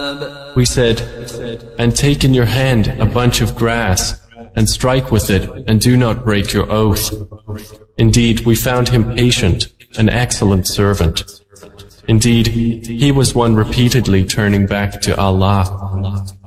We said, and take in your hand a bunch of grass, and strike with it, and do not break your oath. Indeed, we found him patient, an excellent servant. Indeed, he was one repeatedly turning back to Allah.